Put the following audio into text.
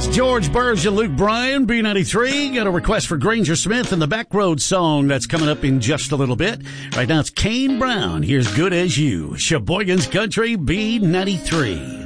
George Burge and Luke Bryan, B93. Got a request for Granger Smith and the Backroad song that's coming up in just a little bit. Right now it's Kane Brown. Here's Good As You. Sheboygan's Country, B93.